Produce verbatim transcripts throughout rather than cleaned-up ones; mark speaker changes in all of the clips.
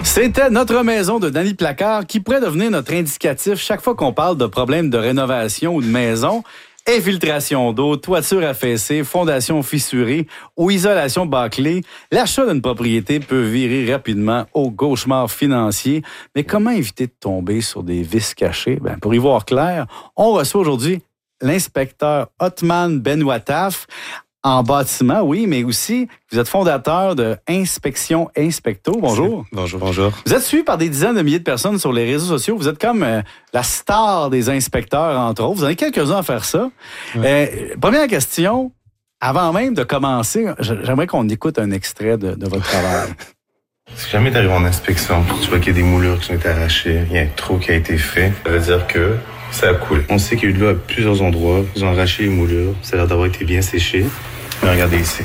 Speaker 1: C'était Notre maison de Danny Placard qui pourrait devenir notre indicatif chaque fois qu'on parle de problèmes de rénovation ou de maison. Infiltration d'eau, toiture affaissée, fondation fissurée ou isolation bâclée, l'achat d'une propriété peut virer rapidement au cauchemar financier. Mais comment éviter de tomber sur des vices cachés? Ben, pour y voir clair, on reçoit aujourd'hui l'inspecteur Othman Benouataf. En bâtiment, oui, mais aussi, vous êtes fondateur de Inspection Inspecto. Bonjour.
Speaker 2: Bonjour, bonjour.
Speaker 1: Vous êtes suivi par des dizaines de milliers de personnes sur les réseaux sociaux. Vous êtes comme euh, la star des inspecteurs, entre autres. Vous en avez quelques-uns à faire ça. Oui. Euh, première question, avant même de commencer, j'aimerais qu'on écoute un extrait de, de votre travail.
Speaker 2: Si jamais tu arrives en inspection, tu vois qu'il y a des moulures qui ont été arrachées, il y a un trou qui a été fait, ça veut dire que ça a coulé. On sait qu'il y a eu de l'eau à plusieurs endroits. Ils ont arraché les moulures. Ça a l'air d'avoir été bien séché. Mais regardez ici.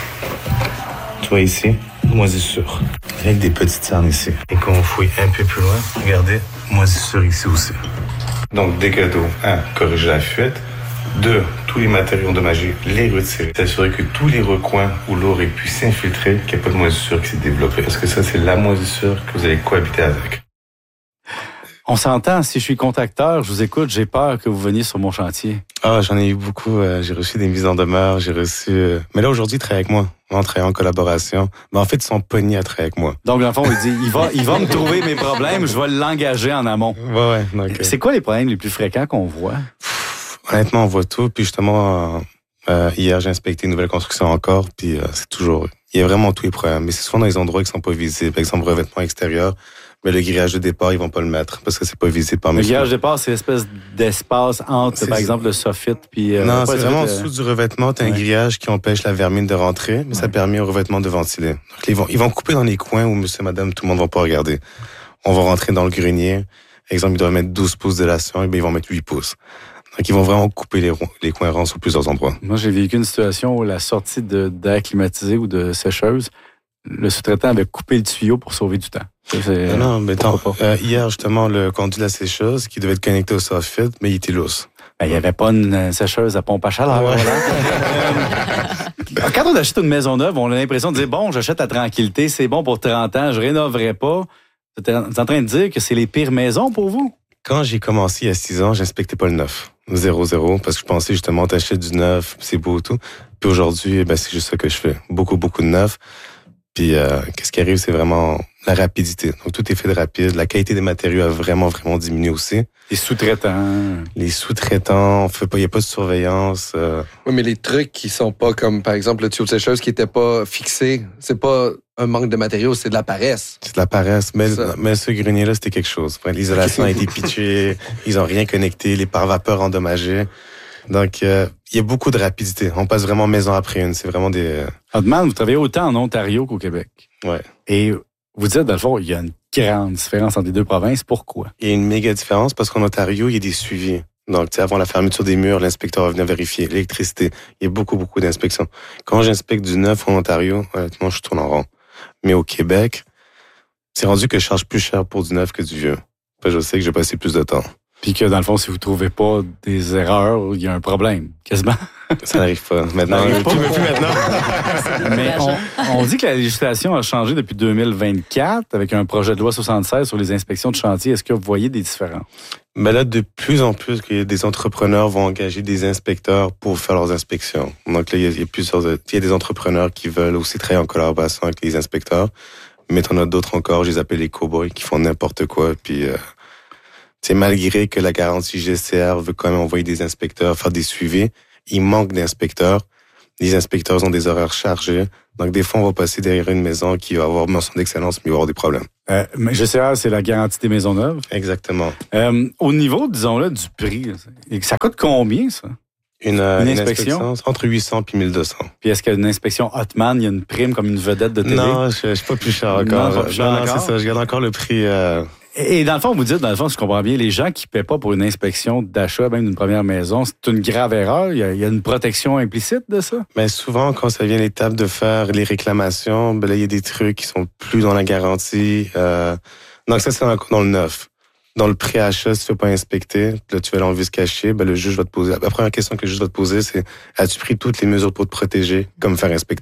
Speaker 2: Tu vois ici, moisissure. Avec des petites cernes ici. Et quand on fouille un peu plus loin, regardez, moisissure ici aussi. Donc, des cadeaux. Un, corriger la fuite. Deux, tous les matériaux endommagés, les retirer. S'assurer que tous les recoins où l'eau aurait pu s'infiltrer, qu'il n'y a pas de moisissure qui s'est développée. Parce que ça, c'est la moisissure que vous allez cohabiter avec.
Speaker 1: On s'entend, si je suis contacteur, je vous écoute, j'ai peur que vous veniez sur mon chantier.
Speaker 2: Ah, j'en ai eu beaucoup. Euh, j'ai reçu des mises en demeure, j'ai reçu... Euh... Mais là, aujourd'hui, ils travaillent avec moi. On travaille en collaboration. Mais en fait, ils sont pognés à travailler avec moi.
Speaker 1: Donc, dans le fond, il dit, il va, il va me trouver mes problèmes, je vais l'engager en amont.
Speaker 2: Ouais, ouais. Donc,
Speaker 1: c'est quoi les problèmes les plus fréquents qu'on voit?
Speaker 2: Pff, honnêtement, on voit tout. Puis justement, euh, hier, j'ai inspecté une nouvelle construction encore. Puis euh, c'est toujours... Il y a vraiment tous les problèmes. Mais c'est souvent dans les endroits qui sont pas visibles. Par exemple, revêtement extérieur. Mais le grillage de départ, ils vont pas le mettre parce que c'est pas visible par mes.
Speaker 1: Le grillage de départ, c'est l'espèce d'espace entre, c'est par exemple, le soffit puis.
Speaker 2: Euh, non, c'est vraiment en dessous euh... du revêtement, t'as ouais. un grillage qui empêche la vermine de rentrer, mais ouais. ça permet au revêtement de ventiler. Donc ils vont, ils vont couper dans les coins où monsieur, madame, tout le monde va pas regarder. On va rentrer dans le grenier. Exemple, ils doivent mettre douze pouces d'élation, et bien ils vont mettre huit pouces. Donc, ils vont vraiment couper les, les coins ronds sur plusieurs endroits.
Speaker 1: Moi, j'ai vécu une situation où la sortie de, d'air climatisé ou de sécheuse, le sous-traitant avait coupé le tuyau pour sauver du temps. C'est,
Speaker 2: non, non, mais attends, euh, hier, justement, le conduit de la sécheuse qui devait être connecté au soffit, mais il était lousse.
Speaker 1: Ben, il n'y avait pas une sécheuse à pompe à chaleur. Ouais. Quand on achète une maison neuve, on a l'impression de dire, bon, j'achète la tranquillité, c'est bon pour trente ans, je rénoverai pas. Vous êtes en train de dire que c'est les pires maisons pour vous?
Speaker 2: Quand j'ai commencé il y a six ans, j'inspectais pas le neuf. Zéro, zéro, parce que je pensais justement, t'achètes du neuf, c'est beau et tout. Puis aujourd'hui, ben, c'est juste ça que je fais. Beaucoup, beaucoup de neuf. Puis, euh, qu'est-ce qui arrive, c'est vraiment la rapidité. Donc, tout est fait de rapide. La qualité des matériaux a vraiment, vraiment diminué aussi.
Speaker 1: Les sous-traitants.
Speaker 2: Les sous-traitants, on fait pas, il n'y a pas de surveillance. Euh...
Speaker 3: Oui, mais les trucs qui sont pas comme, par exemple, le tuyau de sécheuse qui était pas fixé, c'est pas un manque de matériaux, c'est de la paresse.
Speaker 2: C'est de la paresse. Mais, mais ce grenier-là, c'était quelque chose. L'isolation a été pitchée, ils ont rien connecté, les pare-vapeurs endommagés. Donc, euh, il y a beaucoup de rapidité. On passe vraiment maison après une. C'est vraiment des... Euh...
Speaker 1: Othman, vous travaillez autant en Ontario qu'au Québec.
Speaker 2: Ouais.
Speaker 1: Et vous dites, dans le fond, il y a une grande différence entre les deux provinces. Pourquoi?
Speaker 2: Il y a une méga différence parce qu'en Ontario, il y a des suivis. Donc, tu sais, avant la fermeture des murs, l'inspecteur va venir vérifier l'électricité. Il y a beaucoup, beaucoup d'inspections. Quand j'inspecte du neuf en Ontario, honnêtement, je tourne en rond. Mais au Québec, c'est rendu que je charge plus cher pour du neuf que du vieux. Enfin, je sais que j'ai passé plus de temps.
Speaker 1: Puis que, dans le fond, si vous trouvez pas des erreurs, il y a un problème, quasiment.
Speaker 2: Ça n'arrive pas. Maintenant,
Speaker 1: ça n'arrive
Speaker 2: pas.
Speaker 1: Plus, plus maintenant. Mais on, on dit que la législation a changé depuis deux mille vingt-quatre avec un projet de loi soixante-seize sur les inspections de chantier. Est-ce que vous voyez des différences?
Speaker 2: Mais là, de plus en plus, que des entrepreneurs vont engager des inspecteurs pour faire leurs inspections. Donc là, il y a, il y a plusieurs, il y a des entrepreneurs qui veulent aussi travailler en collaboration avec les inspecteurs. Mais t'en as d'autres encore, je les appelle les cow-boys, qui font n'importe quoi. Puis, euh, c'est malgré que la garantie G C R veut quand même envoyer des inspecteurs, faire des suivis, il manque d'inspecteurs. Les inspecteurs ont des horaires chargés. Donc, des fois, on va passer derrière une maison qui va avoir mention d'excellence, mais il va avoir des problèmes.
Speaker 1: Euh, G C R, c'est la garantie des maisons neuves?
Speaker 2: Exactement.
Speaker 1: Euh, au niveau, disons-le, du prix, ça coûte combien, ça?
Speaker 2: Une, une, une inspection? inspection? Entre huit cents et mille deux cents.
Speaker 1: Puis est-ce qu'il y a une inspection Othman, il y a une prime comme une vedette de télé?
Speaker 2: Non, je ne suis pas plus cher encore.
Speaker 1: Non, pas plus cher
Speaker 2: non,
Speaker 1: encore?
Speaker 2: c'est ça, je garde encore le prix... Euh...
Speaker 1: Et dans le fond, vous dites, dans le fond, je comprends bien, les gens qui ne paient pas pour une inspection d'achat, même d'une première maison, c'est une grave erreur. Il y a, il y a une protection implicite de ça?
Speaker 2: Mais souvent, quand ça vient l'étape de faire les réclamations, ben là, il y a des trucs qui sont plus dans la garantie. Euh... Donc ça, c'est dans, dans le neuf. Dans le pré-achat, si tu ne fais pas inspecter, là, tu vas l'enlever se cacher, ben le juge va te poser. La première question que le juge va te poser, c'est as-tu pris toutes les mesures pour te protéger, comme faire inspecter?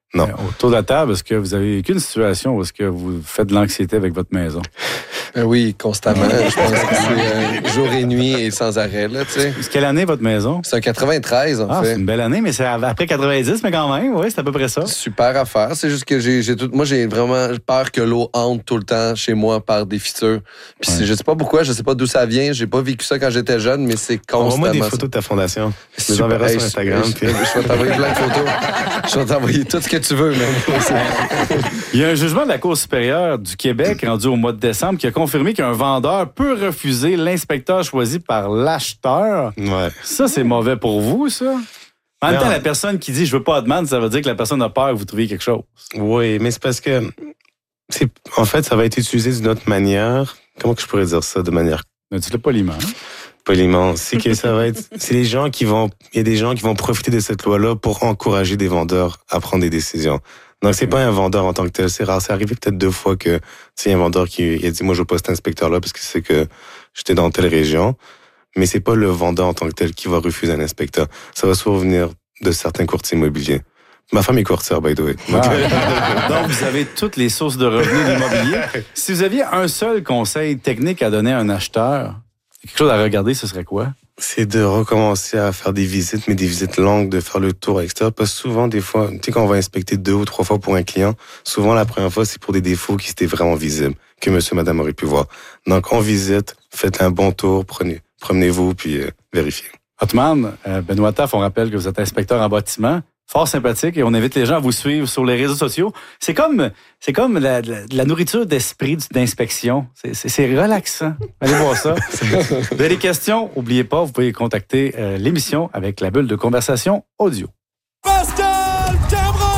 Speaker 2: Non.
Speaker 1: Euh, autour de la table, est-ce que vous avez vécu une situation où est-ce que vous faites de l'anxiété avec votre maison?
Speaker 3: Euh, oui, constamment. Je pense que c'est euh, jour et nuit et sans arrêt, là, tu sais.
Speaker 1: C'est quelle année, votre maison?
Speaker 3: C'est un quatre-vingt-treize, en
Speaker 1: Ah,
Speaker 3: fait.
Speaker 1: c'est une belle année, mais c'est après quatre-vingt-dix, mais quand même, oui, c'est à peu près ça.
Speaker 3: Super affaire. C'est juste que j'ai, j'ai tout, moi, j'ai vraiment peur que l'eau entre tout le temps chez moi par des fissures. Puis
Speaker 1: Ouais.
Speaker 3: je sais pas pourquoi, je sais pas d'où ça vient. J'ai pas vécu ça quand j'étais jeune, mais c'est constamment.
Speaker 2: Envoie-moi des
Speaker 3: ça.
Speaker 2: photos de ta fondation. Je les
Speaker 3: Super.
Speaker 2: enverrai
Speaker 3: Hey,
Speaker 2: sur Instagram.
Speaker 3: Je,
Speaker 2: puis-
Speaker 3: je vais t'envoyer plein de photos. Je vais t'envoyer tout ce que tu veux, même.
Speaker 1: Il y a un jugement de la Cour supérieure du Québec rendu au mois de décembre qui a confirmé qu'un vendeur peut refuser l'inspecteur choisi par l'acheteur.
Speaker 2: Ouais.
Speaker 1: Ça, c'est mauvais pour vous, ça? En même
Speaker 2: Non.
Speaker 1: temps, la personne qui dit « je veux pas de demande », ça veut dire que la personne a peur que vous trouviez quelque chose.
Speaker 2: Oui, mais c'est parce que, c'est, en fait, ça va être utilisé d'une autre manière. Comment que je pourrais dire ça de manière
Speaker 1: Mais dis-le poliment. hein?
Speaker 2: poliment? C'est que ça va être, c'est les gens qui vont, il y a des gens qui vont profiter de cette loi-là pour encourager des vendeurs à prendre des décisions. Donc, c'est pas un vendeur en tant que tel. C'est rare. C'est arrivé peut-être deux fois que, tu sais, un vendeur qui il a dit, moi, je veux pas cet inspecteur-là parce que c'est que j'étais dans telle région. Mais c'est pas le vendeur en tant que tel qui va refuser un inspecteur. Ça va souvent venir de certains courtiers immobiliers. Ma femme est courtière, by the way. Donc,
Speaker 1: Ah. Donc, vous avez toutes les sources de revenus de l'immobilier. Si vous aviez un seul conseil technique à donner à un acheteur, quelque chose à regarder, ce serait quoi?
Speaker 2: c'est de recommencer à faire des visites, mais des visites longues, de faire le tour extérieur. Parce que souvent, des fois, tu sais, quand on va inspecter deux ou trois fois pour un client, souvent, la première fois, c'est pour des défauts qui étaient vraiment visibles, que monsieur, madame aurait pu voir. Donc, on visite, faites un bon tour, prenez, promenez-vous, puis euh, vérifiez.
Speaker 1: Hotman, euh, Benoît Taff, on rappelle que vous êtes inspecteur en bâtiment. Fort sympathique et on invite les gens à vous suivre sur les réseaux sociaux. C'est comme, c'est comme la, la, la nourriture d'esprit d'inspection. C'est, c'est, c'est relaxant. Allez voir ça. Vous avez des questions? N'oubliez pas, vous pouvez contacter euh, l'émission avec la bulle de conversation audio.
Speaker 4: Pascal Cameron!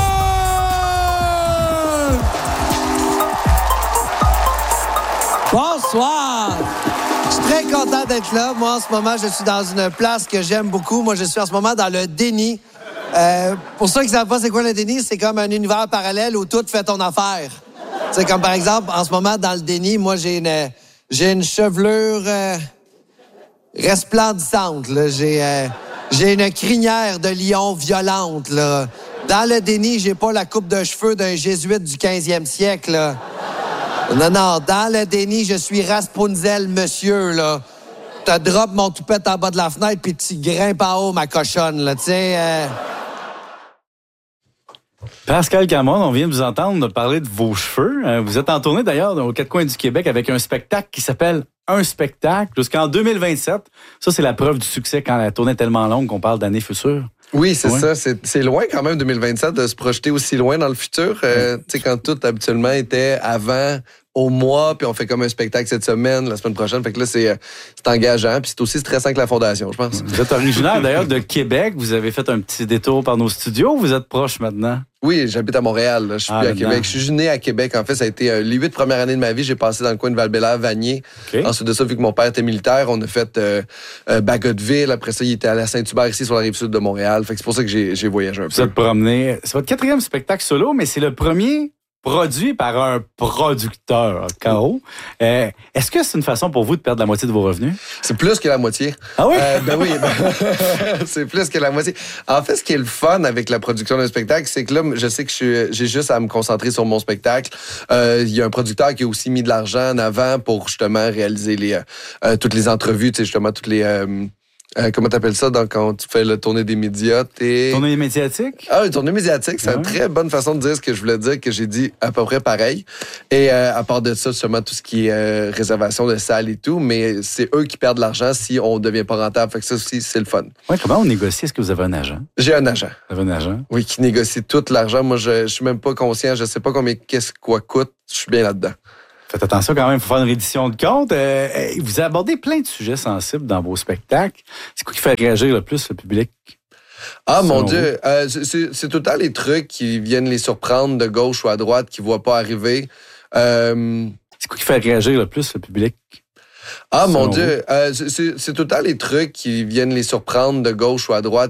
Speaker 4: Bonsoir! Je suis très content d'être là. Moi, en ce moment, je suis dans une place que j'aime beaucoup. Moi, je suis en ce moment dans le déni. Euh, pour ceux qui ne savent pas c'est quoi le déni, c'est comme un univers parallèle où tout fait ton affaire. C'est comme, par exemple, en ce moment, dans le déni, moi, j'ai une, j'ai une chevelure euh, resplendissante. Là. J'ai, euh, j'ai une crinière de lion violente. Là. Dans le déni, j'ai pas la coupe de cheveux d'un jésuite du quinzième siècle. Là. Non, non, dans le déni, je suis Rapunzel, monsieur, là. Te drop mon toupette en bas de la fenêtre puis tu grimpes en haut, ma cochonne, là, tu sais. Euh...
Speaker 1: Pascal Cameron, on vient de vous entendre parler de vos cheveux. Euh, Vous êtes en tournée d'ailleurs aux quatre coins du Québec avec un spectacle qui s'appelle Un spectacle jusqu'en deux mille vingt-sept. Ça, c'est la preuve du succès quand la tournée est tellement longue qu'on parle d'années futures.
Speaker 3: Oui, c'est
Speaker 1: Ouais.
Speaker 3: ça. C'est, c'est loin quand même, deux mille vingt-sept, de se projeter aussi loin dans le futur. Euh, tu sais, quand tout habituellement était avant, au mois, puis on fait comme un spectacle cette semaine, la semaine prochaine. Fait que là, c'est, euh, c'est engageant, puis c'est aussi stressant que la Fondation, je pense.
Speaker 1: Vous êtes originaire d'ailleurs de Québec. Vous avez fait un petit détour par nos studios. Vous êtes proche maintenant.
Speaker 3: Oui, j'habite à Montréal. Là. Je suis
Speaker 1: Ah,
Speaker 3: plus à
Speaker 1: maintenant.
Speaker 3: Québec. Je suis né à Québec. En fait, ça a été euh, les huit premières années de ma vie. J'ai passé dans le coin de Val-Bélair, Vanier.
Speaker 1: OK.
Speaker 3: Ensuite de ça, vu que mon père était militaire, on a fait euh, euh, Bagotville. Après ça, il était à la Saint-Hubert, ici, sur la rive sud de Montréal. Fait que c'est pour ça que j'ai, j'ai voyagé un
Speaker 1: Vous
Speaker 3: peu.
Speaker 1: êtes promené. C'est votre quatrième spectacle solo, mais c'est le premier produit par un producteur, K O. Euh, est-ce que c'est une façon pour vous de perdre la moitié de vos revenus?
Speaker 3: C'est plus que la moitié.
Speaker 1: Ah oui?
Speaker 3: Euh, ben oui, ben, c'est plus que la moitié. En fait, ce qui est le fun avec la production d'un spectacle, c'est que là, je sais que je suis, j'ai juste à me concentrer sur mon spectacle. Euh, Il y a un producteur qui a aussi mis de l'argent en avant pour justement réaliser les euh, euh, toutes les entrevues, tu sais, justement toutes les euh, euh, comment t'appelles ça donc, quand tu fais le tournée des médias, t'es...
Speaker 1: Tournée médiatique?
Speaker 3: Ah, une tournée médiatique, c'est
Speaker 1: Ah
Speaker 3: une
Speaker 1: ouais.
Speaker 3: très bonne façon de dire ce que je voulais dire, que j'ai dit à peu près pareil. Et euh, à part de ça, sûrement tout ce qui est euh, réservation de salles et tout, mais c'est eux qui perdent l'argent si on devient pas rentable. Fait que ça aussi, c'est le fun.
Speaker 1: Oui, comment on négocie? Est-ce que vous avez un agent?
Speaker 3: J'ai un agent,
Speaker 1: Vous avez un agent?
Speaker 3: oui, qui négocie tout l'argent. Moi, je, je suis même pas conscient, je sais pas combien qu'est-ce quoi coûte, je suis bien là-dedans.
Speaker 1: Faites attention quand même, il faut faire une reddition de compte. Euh, euh, vous abordez plein de sujets sensibles dans vos spectacles. C'est quoi qui fait réagir le plus le public?
Speaker 3: Ah,
Speaker 1: Selon
Speaker 3: mon Dieu, euh, c'est, c'est, c'est tout le temps les trucs qui viennent les surprendre de gauche ou à droite, qui ne voient pas arriver. Euh,
Speaker 1: C'est quoi qui fait réagir le plus le public?
Speaker 3: ah, mon
Speaker 1: Selon
Speaker 3: Dieu, euh, c'est, c'est, c'est tout le temps les trucs qui viennent les surprendre de gauche ou à droite,